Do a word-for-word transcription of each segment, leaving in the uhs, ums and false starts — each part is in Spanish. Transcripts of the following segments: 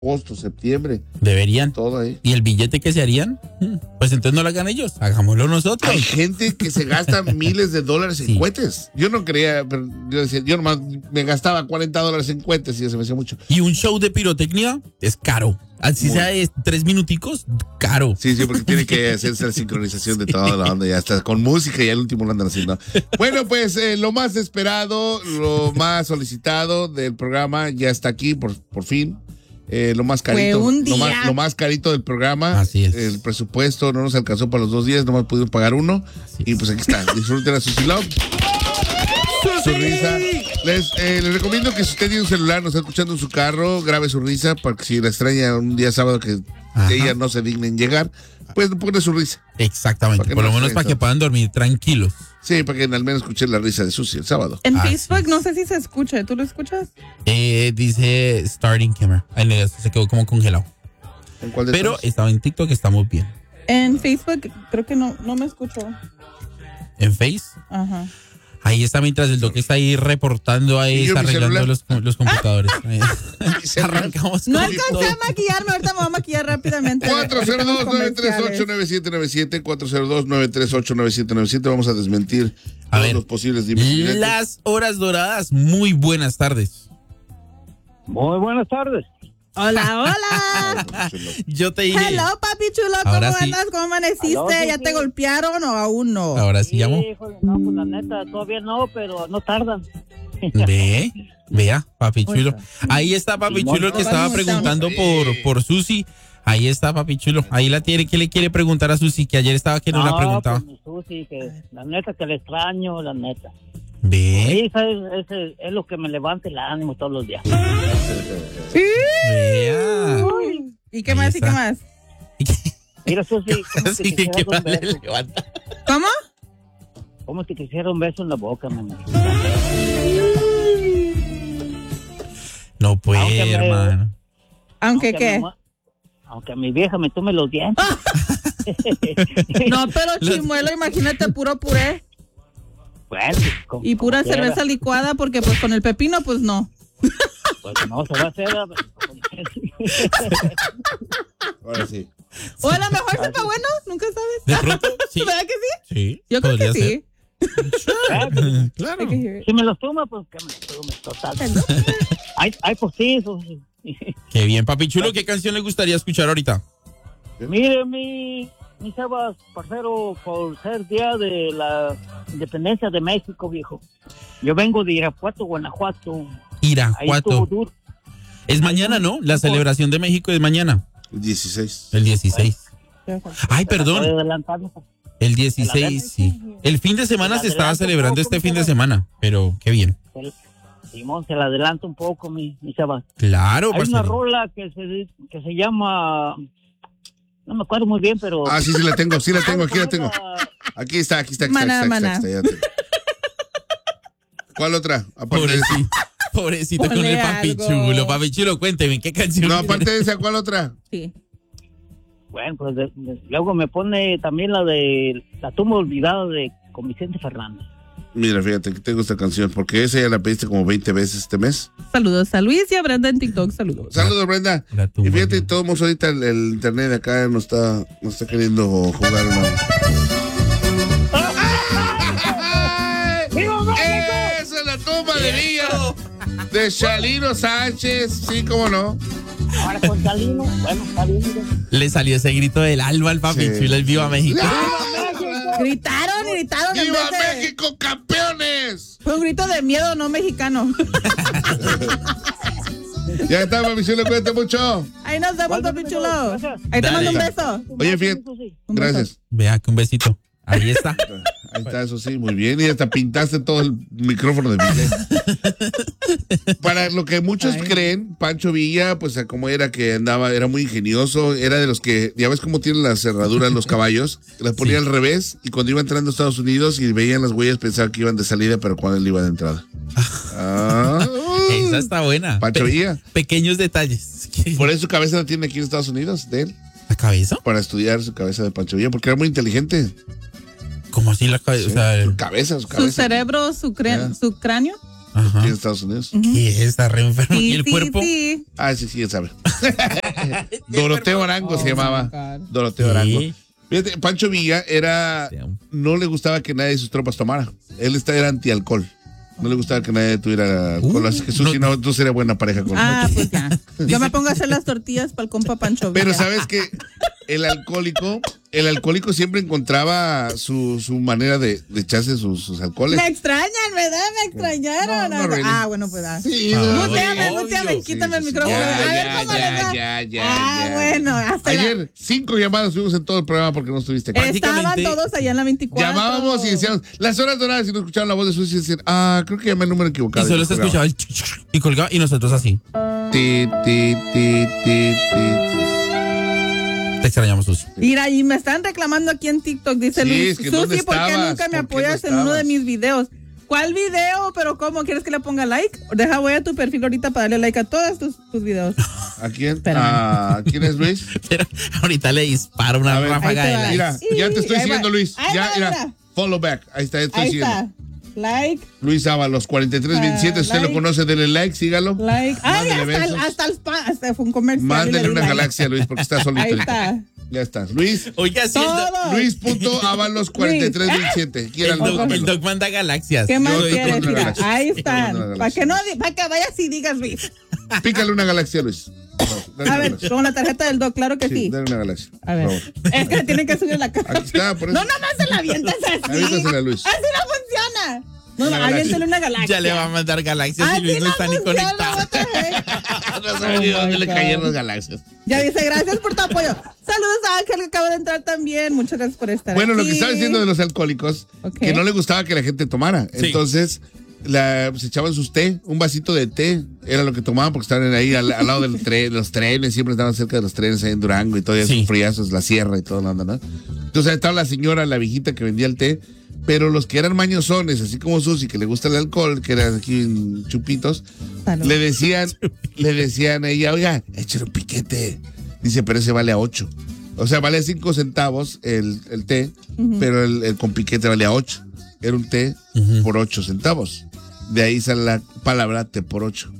agosto, septiembre. Deberían. Todo ahí. ¿Y el billete que se harían? Pues entonces no lo hagan ellos, hagámoslo nosotros. Hay gente que se gasta miles de dólares en Sí. cohetes. Yo no creía, pero yo decía, yo nomás me gastaba cuarenta dólares en cohetes y eso me hacía mucho. Y un show de pirotecnia es caro. Así Muy. sea de tres minuticos, caro. Sí, sí, porque tiene que hacerse la sincronización de toda la onda, ya está con música y al último lo andan haciendo. Bueno, pues eh, lo más esperado, lo más solicitado del programa ya está aquí por, por fin. Eh, lo más carito, Fue un día. Lo, más, lo más carito del programa. Así es. El presupuesto no nos alcanzó para los dos días, nomás pudimos pagar uno. Así Y es. pues aquí está. Disfruten a Susi Love. Su risa. Les, eh, les recomiendo que si usted tiene un celular, nos está escuchando en su carro, grabe su risa para que si la extraña un día sábado que Ajá. ella no se digne en llegar, pues pone su risa. Exactamente. Para que Por no lo menos se para que esto. puedan dormir tranquilos. Sí, para que al menos escuchen la risa de Susi el sábado. En Ah, Facebook sí. no sé si se escucha. ¿Tú lo escuchas? Eh, dice starting camera. Ay, no, se quedó como congelado. ¿En cuál de Pero todos? estaba en TikTok, estamos bien. En Facebook creo que no, no me escuchó. En Face. Ajá. Ahí está mientras el doc está ahí reportando, ahí ¿Y yo está mi arreglando los, celular? los computadores. Ahí. Mi celular. Arrancamos No con alcancé todo. a maquillarme, ahorita me voy a maquillar rápidamente. cuatro cero dos, nueve tres ocho, Comerciales. nueve siete nueve siete, cuatro cero dos, nueve tres ocho, nueve siete nueve siete. Vamos a desmentir A todos ver, los posibles dimensiones. Las horas doradas, muy buenas tardes. Muy buenas tardes. Hola, hola. Yo te dije. Hello, papi chulo. ¿Cómo Ahora sí. andas? ¿Cómo amaneciste? Aló, sí, ¿Ya sí. te golpearon o aún no? Ahora sí llamo. Híjole, no, pues la neta, todavía no, pero no tardan. Ve, vea, papi chulo. Ahí está papi Simón, chulo que no, estaba vamos, preguntando estamos. por, por Susi. Ahí está papi chulo. Ahí la tiene. ¿Qué le quiere preguntar a Susi? Que ayer estaba que no, la preguntaba. Pues, mi Susi, que la neta que le extraño, la neta. Ve, Esa es, ese es lo que me levanta el ánimo todos los días. vea. ¿Y qué Ahí más? ¿Y está. qué más? Mira, Susi, ¿cómo te Así que quisiera qué un mal le beso? levanta. ¿Cómo? ¿Cómo te quisiera un beso en la boca, mamá? No puede, Aunque me- hermano. ¿Aunque qué? mi ma- Aunque mi vieja me tome los dientes. No, pero chimuelo, imagínate puro puré Bueno, como- y pura como quiera. cerveza licuada porque pues con el pepino pues no. Pues no, se va a hacer. Ahora sí. O a lo mejor sepa bueno, nunca sabes. De pronto, sí. ¿Verdad que sí? Sí, Yo creo que podría sí. ser. Claro. Hay que hear it. Si me los toma, pues que me los tome, total. Hay, hay postizos. Qué bien, papi chulo. ¿Qué canción le gustaría escuchar ahorita? Mire, mi, mi Sebas, parcero, por ser día de la independencia de México, viejo. Yo vengo de Irapuato, Guanajuato. Ahí estuvo Irapuato. duro. Es mañana, ¿no? La celebración de México es mañana. dieciséis. El dieciséis. Ay, Estoy perdón. adelantando. El dieciséis, sí. El fin de semana se estaba celebrando este fin de semana, pero qué bien. El- Simón, se la adelanta un poco, mi, mi Sebas. Claro, Hay una parcerito. rola que se, que se llama... No me acuerdo muy bien, pero... Ah, sí, sí la tengo, sí la tengo, aquí la tengo. Aquí está, aquí está, aquí está, Maná, aquí está, maná. aquí está, ya tengo. ¿Cuál otra? Aparte de esa. Pobrecito, pobrecito con Ponle el papi algo. chulo. Papi chulo, cuénteme, ¿qué canción? No, aparte de esa, ¿cuál otra? Sí. Bueno, pues de- de- luego me pone también la de La tumba olvidada de con Vicente Fernández. Mira, fíjate que tengo esta canción, porque esa ya la pediste como veinte veces este mes. Saludos a Luis y a Brenda en TikTok. Saludos. Saludos, Brenda. La tumba, Y fíjate, ¿no? todos ahorita el, el internet de acá nos está, nos está queriendo jugar una. Esa es la tumba de Villa de Chalino Sánchez, sí, cómo no. Ahora con Salino, bueno, está bien. mira. Le salió ese grito del alba al papi Sí. chulo, el Viva México. Gritaron y gritaron. en ¡Viva vez de- México, campeones! Fue un grito de miedo, no mexicano. Ya está, papi chulo, cuídate mucho. Ahí nos vemos, papi chulo. Gracias. Ahí te Dale. mando un beso. Oye, fíjate. Un beso. Gracias. Vea que un besito. Ahí está. Ahí está, eso sí, muy bien. Y hasta pintaste todo el micrófono de Villa. Para lo que muchos Ay. creen, Pancho Villa, pues como era que andaba, era muy ingenioso, era de los que, ya ves cómo tienen las cerraduras los caballos, las ponía Sí. al revés y cuando iba entrando a Estados Unidos y veían las huellas pensaban que iban de salida, pero cuando él iba de entrada. Ah, Esa está buena. Pancho Pe- Villa. Pequeños detalles. Por eso su cabeza la tiene aquí en Estados Unidos, de él, ¿La cabeza? para estudiar su cabeza de Pancho Villa, porque era muy inteligente. ¿Cómo así la cabeza? O sea, Su cabeza, su Su cabeza. cerebro, su, cre- Ya. su cráneo. Ajá. aquí en Estados Unidos. ¿Qué está re enfermo? Sí, ¿Y el sí, cuerpo? sí. Ah, sí, sí, ya sabe. Doroteo Arango se Oh, llamaba. my God. Doroteo ¿Qué? Arango. Fíjate, Pancho Villa era, no le gustaba que nadie de sus tropas tomara. Él está, era antialcohol. No le gustaba que nadie tuviera alcohol. Uh, Así que Susi, no- no, tú serías buena pareja con Ah, Pancho. pues ya. Yo me pongo a hacer las tortillas para el compa Pancho Villa. Pero sabes que el alcohólico, el alcohólico siempre encontraba su, su manera de, de echarse sus, sus alcoholes. Me extrañan, ¿verdad? Me extrañaron. No, no, really. Ah, bueno, pues ah. Sí, Ah, Muteame, obvio, muteame, sí, quítame el sí, sí. micrófono. Ya, a ver ya, cómo ya, les va. ya, ya, ah, ya. bueno, hasta la- Ayer, cinco llamadas tuvimos en todo el programa porque no estuviste aquí. prácticamente- estaban todos allá en la veinticuatro. Llamábamos y decíamos, las horas doradas, y no escuchaban la voz de Susi y decían, ah, creo que llamé el número Y equivocado. solo se escuchaba el chuc, chuc, y colgaba y nosotros así. Ti, ti, ti, ti, ti. Te extrañamos, Susi. Mira, y me están reclamando aquí en TikTok, dice Sí, Luis. es que ¿dónde Susi, ¿por qué estabas? nunca me ¿Por qué no apoyas en uno de estabas? mis videos? ¿Cuál video? ¿Pero cómo? ¿Quieres que le ponga like? Deja, voy a tu perfil ahorita para darle like a todos tus, tus videos. ¿A quién? Espérame. ¿A quién es Luis? Pero ahorita le disparo una A ver, ráfaga ahí de te va. likes. Mira, ya te estoy Ahí va. siguiendo, Luis. Ahí Ya, va, mira. mira. Follow back. Ahí está, ya te estoy Ahí siguiendo. está. Like, Luis Ábalos, cuarenta y tres veintisiete. Ah, Si usted like. lo conoce, denle like, sígalo. like. Ay, Mándele hasta el, besos. hasta el spa, hasta fue un comercial. Mándele y le di una like. galaxia a Luis porque está solito. Ahí ahorita. está. Ya está. Luis. Oiga, sí, el, doc- Todo. Luis.ábalos cuarenta y tres veintisiete. el, Quiera el doc, documento. el doc manda galaxias. ¿Qué más Yo te quieres? pongo una Mira, galaxia. ahí Yo te pongo una están. galaxia. Para que no, para que vayas y digas Luis. Pícale una galaxia, Luis. No, dale A una ver, galaxia. con la tarjeta del doc, claro que Sí, sí. dale una galaxia. A ver. por favor. Es que tiene que subir la cara. Aquí está, por eso. No, nomás se la avientas así. Aviéntasela, Luis. Así no funciona. No, Una no, galaxia. aviéntale una galaxia. Ya le va a mandar galaxias y Así Luis no está ni funciona, conectado. what the heck. No sabía ni Oh, dónde my le God. cayeron las galaxias. Ya dice, gracias por tu apoyo. Saludos a Ángel que acaba de entrar también. Muchas gracias por estar Bueno, lo aquí. que estaba diciendo de los alcohólicos, Ok. que no le gustaba que la gente tomara. Sí. Entonces, la, se echaban sus té, un vasito de té, era lo que tomaban porque estaban ahí al, al lado del tren, los trenes, siempre estaban cerca de los trenes ahí en Durango y todo, y Sí. esos friazos, la sierra y todo, ¿no? ¿no? Entonces, estaba la señora, la viejita que vendía el té, pero los que eran mañosones, así como Susi, que le gusta el alcohol, que eran aquí en chupitos, Salud. le decían, le decían a ella, oiga, échale un piquete. Dice, pero ese vale a ocho. O sea, vale cinco centavos el, el té, pero el, el con piquete vale a ocho. Era un té Ujú. por ocho centavos. De ahí sale la palabra té por ocho.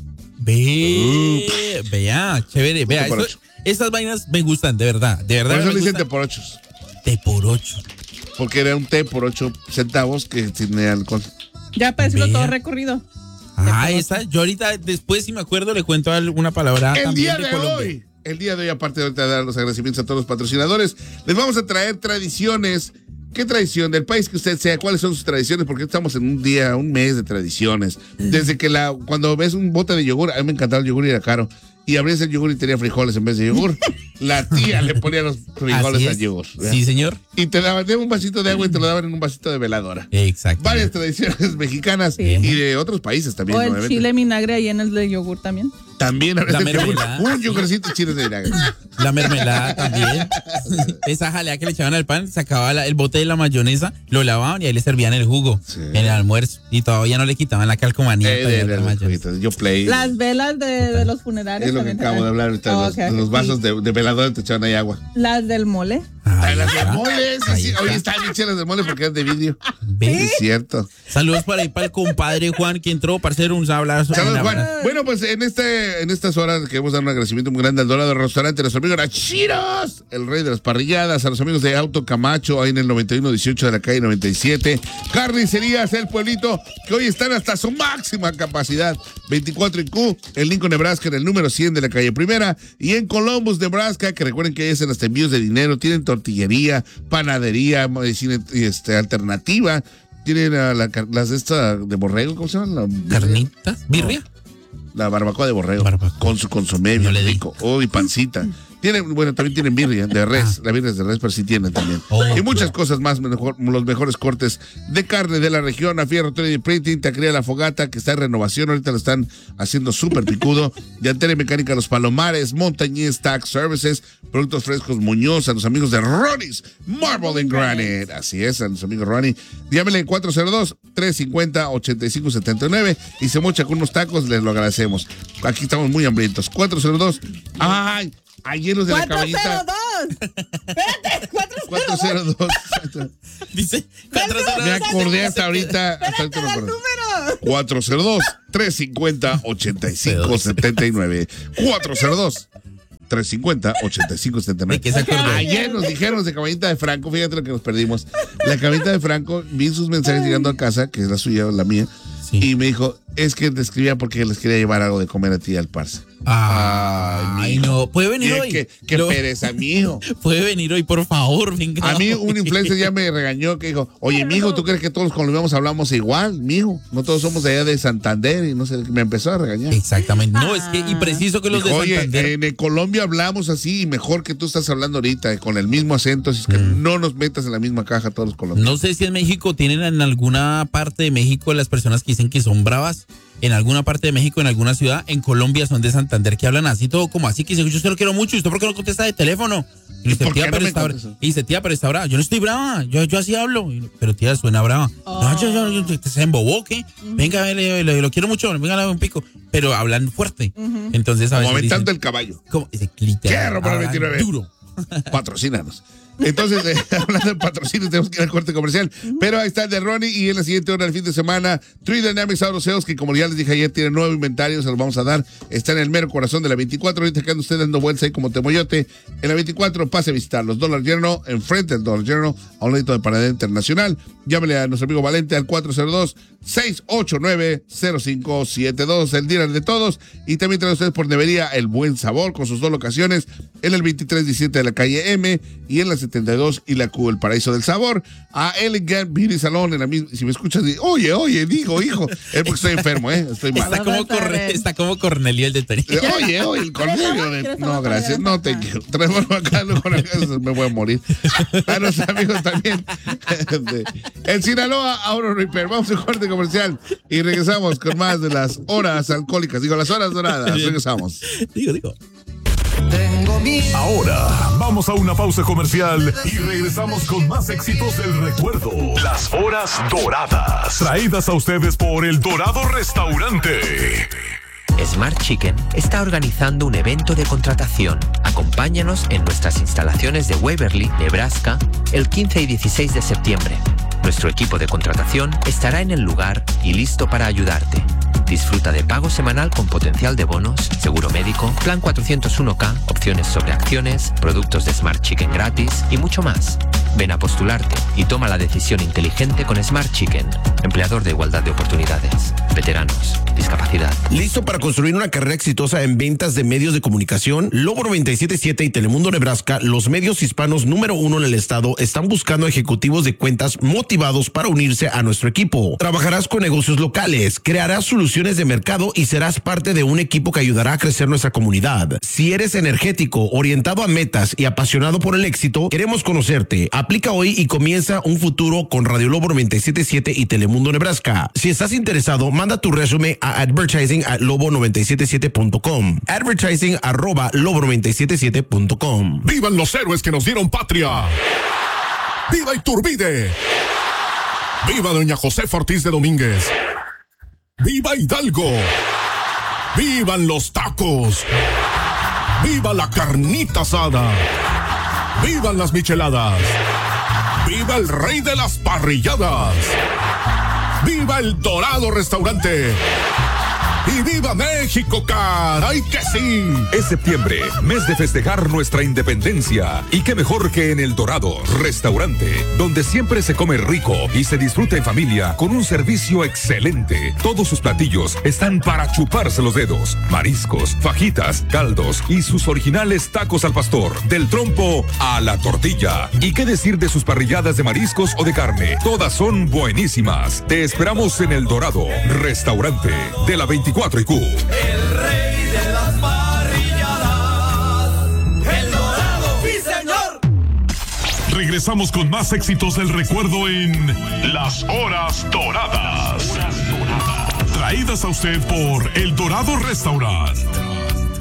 Ve, vea, chévere, vea. Té por eso- ocho. estas vainas me gustan, de verdad. De verdad. Por eso me le dicen té gustan. por ocho. Té por ocho. Porque era un té por ocho centavos que tenía alcohol. Ya para decirlo Vea. todo recorrido. Ah, esa, yo ahorita, después, si me acuerdo, le cuento alguna palabra El también día de de Colombia. hoy, el día de hoy, aparte de ahorita dar los agradecimientos a todos los patrocinadores, les vamos a traer tradiciones. ¿Qué tradición? Del país que usted sea, ¿cuáles son sus tradiciones? Porque estamos en un día, un mes de tradiciones. Desde que la, cuando ves un bote de yogur, a mí me encantaba el yogur y era caro. Y abrías el yogur y tenía frijoles en vez de yogur. La tía le ponía los frijoles Así al es. yogur. ¿verdad? Sí, señor. Y te daban de un vasito de agua y te lo daban en un vasito de veladora. Exacto. Varias tradiciones mexicanas Sí. y de otros países también. O el obviamente. chile vinagre ahí en el de yogur también. También La abrías el yogur. mermelada. Un yogurcito chile de vinagre. La mermelada también. Esa jalea que le echaban al pan, sacaba la- el bote de la mayonesa, lo lavaban y ahí le servían el jugo Sí. en el almuerzo. Y todavía no le quitaban la calcomanía. Eh, todavía de- de la de- mayonesa. de- yo play. Las velas de, de los funerarios Es lo que también. acabo de hablar ahorita. Oh, los, ok, los sí. vasos de, de velador te echaban ahí agua. Las del mole. Ahí Las de está. mole, sí, Ahí sí. está. Oye, están bien chidas las de mole porque es de vidrio. ¿Ves? Es cierto. Saludos para ahí para el compadre Juan que entró para hacer un abrazo. Saludos, un Juan. abrazo. Bueno, pues en este, en estas horas queremos dar un agradecimiento muy grande al Dorado Restaurante, a nuestros amigos Rachiros, el rey de las parrilladas, a los amigos de Auto Camacho, ahí en el noventa y uno dieciocho de la calle noventa y siete. Carnicerías El Pueblito, que hoy están hasta su máxima capacidad. veinticuatro en Q, en Lincoln, Nebraska, en el número cien de la calle Primera. Y en Columbus, Nebraska, que recuerden que hacen hasta envíos de dinero, tienen tortillería, panadería, medicina este, alternativa. Tienen a la, las de esta de borrego, ¿cómo se llama? La, ¿Carnitas? ¿Birria? La barbacoa de borrego. Barbacoa. Con su consomé No bien le di. rico. Oh, y pancita. Tienen, bueno, también tienen birria de res. La birria es de res, pero sí tienen también. Oh, y muchas claro. cosas más, mejor, los mejores cortes de carne de la región. A Fierro tres D Printing, Taquería La Fogata, que está en renovación. Ahorita lo están haciendo súper picudo. Llantera y Mecánica Los Palomares, Montañés Tax Services, Productos Frescos Muñoz, a los amigos de Ronnie's Marble and Granite. Así es, a los amigos Ronnie. Llámenle cuatro cero dos, tres cinco cero, ocho cinco siete nueve y se mocha con unos tacos, les lo agradecemos. Aquí estamos muy hambrientos. cuatro cero dos. ¡Ay! Ayer los de la cuatro cero caballita. dos. Espérate, cuatro cuatro cero dos. Dice cuatro cero dos. Me acordé hasta ahorita. Hasta ahorita me acordé. cuatro cero dos, tres cinco cero, ocho cinco siete nueve. cuatro cero dos, tres cinco cero, ocho cinco siete nueve. ¿De qué se acordó? Ayer nos dijeron de Cabanita de Franco, fíjate lo que nos perdimos. La Cabanita de Franco, vi sus mensajes llegando a casa, que es la suya o la mía, sí. Y me dijo, es que te escribía porque les quería llevar algo de comer a ti y al parce. Ah, ay, no. ¿Puede venir hoy? Qué, qué Lo... pereza, mijo. Puede venir hoy, por favor, venga. A mí un influencer ya me regañó que dijo, oye, mijo, ¿tú crees que todos los colombianos hablamos igual? Mijo, no todos somos de allá de Santander y no sé, me empezó a regañar. Exactamente. No, es que, y preciso que los dijo, de Santander. Oye, en Colombia hablamos así y mejor que tú estás hablando ahorita, con el mismo acento, así es que mm. no nos metas en la misma caja todos los colombianos. No sé si en México tienen en alguna parte de México las personas que dicen que son bravas. En alguna parte de México, en alguna ciudad, en Colombia son de Santander que hablan así todo como así, que dice, yo usted lo quiero mucho, ¿y usted por qué no contesta de teléfono? Y dice, tía, pero está brava. Y dice, tía, pero está brava. Yo no estoy brava, yo, yo así hablo. Pero tía, suena brava. Oh. No, yo, yo, yo, se embobó, ¿qué? Uh-huh. Venga, le, le, lo quiero mucho, venga, le doy un pico. Pero hablan fuerte. Uh-huh. Entonces, a como veces aventando dicen, el caballo. Como, dice, literal, ¿qué? veintinueve. Duro. Patrocínanos. Entonces, eh, hablando de patrocinio, tenemos que ir al corte comercial. Pero ahí está el de Ronnie y en la siguiente hora del fin de semana, Three Dynamics Auto Sales, que como ya les dije ayer, tiene nuevo inventario, se los vamos a dar. Está en el mero corazón de la veinticuatro. Ahorita que anda usted dando vueltas ahí como temoyote. En la veinticuatro, pase a visitarlos. Dollar General, enfrente del Dollar General, a un ladito de Panadero Internacional. Llámele a nuestro amigo Valente al cuatro cero dos, seis ocho nueve, cero cinco siete dos, el dealer de todos. Y también trae ustedes por Nevería El Buen Sabor, con sus dos locaciones, en el veintitrés diecisiete de la calle M y en la setenta y dos y la Q, el Paraíso del Sabor. A Elegant Beauty Salon, en la misma, si me escuchas, oye, oye, digo, hijo, es porque estoy enfermo, ¿eh? Estoy mal. Está como, corre, está como Cornelio el de Tony. Oye, oye, el Cornelio. De, no, gracias, no te quiero. Traemos acá, me voy a morir. A nuestros amigos también. En Sinaloa, Auto Repair. Vamos a un corte comercial y regresamos con más de las horas alcohólicas. Digo, las horas doradas. Regresamos. Digo, digo. Ahora vamos a una pausa comercial y regresamos con más éxitos del recuerdo. Las horas doradas, traídas a ustedes por El Dorado Restaurante. Smart Chicken está organizando un evento de contratación. Acompáñanos en nuestras instalaciones de Waverly, Nebraska, el quince y dieciséis de septiembre. Nuestro equipo de contratación estará en el lugar y listo para ayudarte. Disfruta de pago semanal con potencial de bonos, seguro médico, plan cuatrocientos uno K, opciones sobre acciones, productos de Smart Chicken gratis y mucho más. Ven a postularte y toma la decisión inteligente con Smart Chicken, empleador de igualdad de oportunidades, veteranos, discapacidad. ¿Listo para construir una carrera exitosa en ventas de medios de comunicación? Lobo noventa y siete punto siete y Telemundo Nebraska, los medios hispanos número uno en el estado, están buscando ejecutivos de cuentas motivados para unirse a nuestro equipo. Trabajarás con negocios locales, crearás soluciones de mercado y serás parte de un equipo que ayudará a crecer nuestra comunidad. Si eres energético, orientado a metas y apasionado por el éxito, queremos conocerte. Aplica hoy y comienza un futuro con Radio Lobo noventa y siete punto siete y Telemundo Nebraska. Si estás interesado, manda tu resumen a advertising at lobo noventa y siete siete punto com. Advertising arroba lobo noventa y siete siete punto com. ¡Vivan los héroes que nos dieron patria! ¡Viva Iturbide! ¡Viva doña Josefa Ortiz de Domínguez! ¡Viva Hidalgo! ¡Vivan los tacos! ¡Viva la carnita asada! ¡Vivan las micheladas! ¡Viva el rey de las parrilladas! ¡Viva el Dorado Restaurante! ¡Y viva México, caray que sí! Es septiembre, mes de festejar nuestra independencia. Y qué mejor que en El Dorado Restaurante, donde siempre se come rico y se disfruta en familia con un servicio excelente. Todos sus platillos están para chuparse los dedos. Mariscos, fajitas, caldos y sus originales tacos al pastor. Del trompo a la tortilla. Y qué decir de sus parrilladas de mariscos o de carne. Todas son buenísimas. Te esperamos en El Dorado Restaurante de la veinticuatro y Q. El rey de las parrilladas, El Dorado, ¡sí, señor! Regresamos con más éxitos del recuerdo en Las Horas Doradas. Traídas a usted por El Dorado Restaurant.